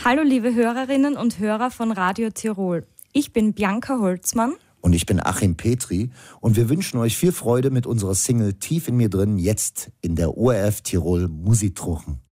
Hallo liebe Hörerinnen und Hörer von Radio Tirol. Ich bin Bianca Holzmann. Und ich bin Achim Petri und wir wünschen euch viel Freude mit unserer Single Tief in mir drin, jetzt in der ORF Tirol Musiktrochen.